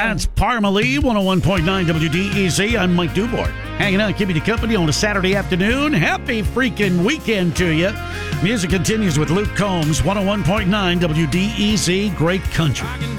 That's Parmalee, 101.9 WDEZ. I'm Mike Dubois. Hanging out, keeping you company on a Saturday afternoon. Happy freaking weekend to you. Music continues with Luke Combs, 101.9 WDEZ. Great country.